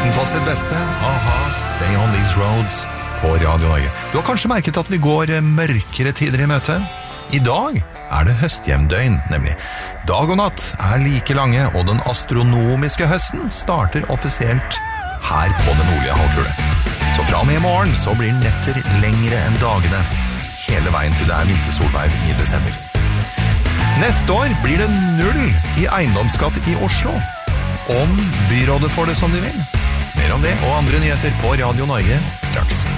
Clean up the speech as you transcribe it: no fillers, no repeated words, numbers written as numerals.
Låten på sitt beste, aha, Stay on these roads på Radio Norge. Du har kanskje merket at vi går mørkere tider i møte? I dag er det høsthjemdøgn, nemlig. Dag og natt er like lange, og den astronomiske høsten starter offisielt her på den nordlige halvkule. Så fra og med i morgen så blir netter lengre enn dagene, hele veien til det er vintersolverv i desember. Neste år blir det 0 i eiendomsskatt i Oslo, om byrådet får det som de vil. Mer om det og andre nyheter på Radio Norge straks.